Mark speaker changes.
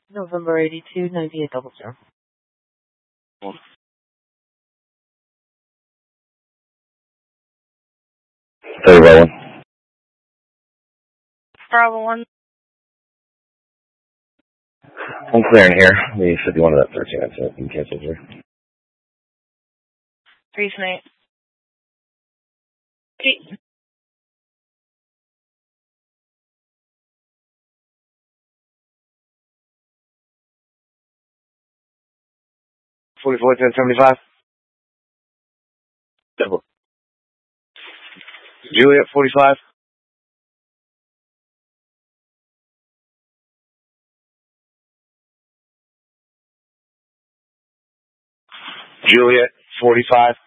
Speaker 1: November 82, 9800.
Speaker 2: Hey, Rowan.
Speaker 1: Bravo 1.
Speaker 2: I'm clearing here. We should be one of that 13 minutes and cancel here.
Speaker 1: 3 8.
Speaker 2: 44, 1075. Juliet, 45. Juliet, 45.